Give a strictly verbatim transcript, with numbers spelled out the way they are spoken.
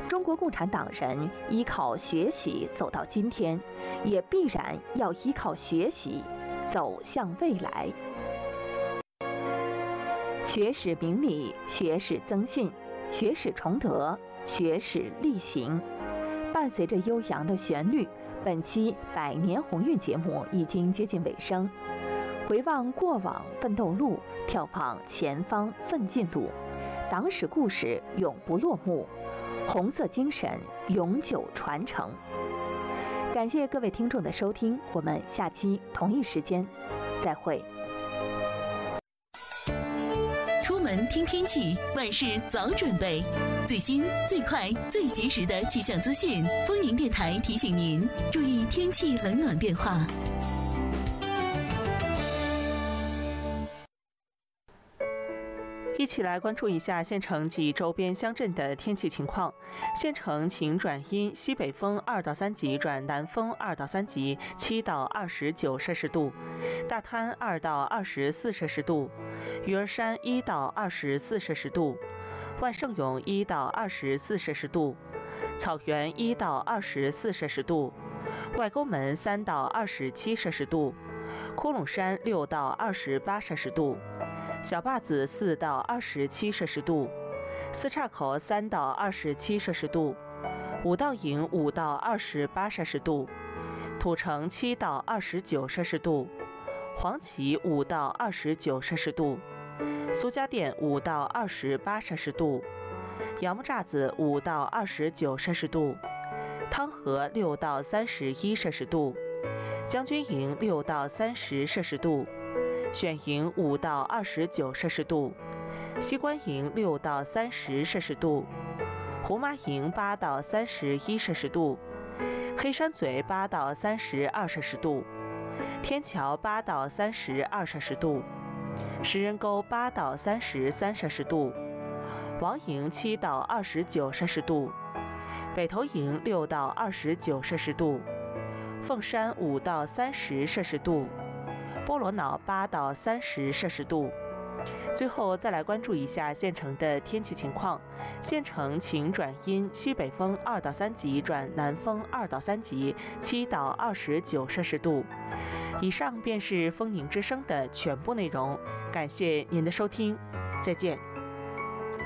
中国共产党人依靠学习走到今天，也必然要依靠学习走向未来。学史明理，学史增信，学史崇德，学史力行。伴随着悠扬的旋律，本期百年鸿运节目已经接近尾声。回望过往奋斗路，眺望前方奋进路，党史故事永不落幕，红色精神永久传承。感谢各位听众的收听，我们下期同一时间再会。 出门听天气，万事早准备。最新、最快、最及时的气象资讯，丰宁电台提醒您注意天气冷暖变化。 一起来关注一下县城及周边乡镇的天气情况。县城晴转阴，西北风二到三级转南风二到三级，七到二十九摄氏度；大滩二到二十四摄氏度；鱼儿山一到二十四摄氏度；万盛涌一到二十四摄氏度；草原一到二十四摄氏度；外沟门三到二十七摄氏度；窟窿山六到二十八摄氏度。小坝子四到二十七摄氏度，四岔口三到二十七摄氏度，五道营五到二十八摄氏度，土城七到二十九摄氏度，黄岐五到二十九摄氏度，苏家店五到二十八摄氏度，杨木栅子五到二十九摄氏度，汤河六到三十一摄氏度，将军营六到三十摄氏度。选营五到二十九摄氏度，西关营六到三十摄氏度，胡麻营八到三十一摄氏度，黑山嘴八到三十二摄氏度，天桥八到三十二摄氏度，石人沟八到三十三摄氏度，王营七到二十九摄氏度，北头营六到二十九摄氏度，凤山五到三十摄氏度。波罗瑙八到三十摄氏度。最后再来关注一下县城的天气情况。县城晴转阴，西北风二到三级转南风二到三级，七到二十九摄氏度。以上便是丰宁之声的全部内容，感谢您的收听，再见。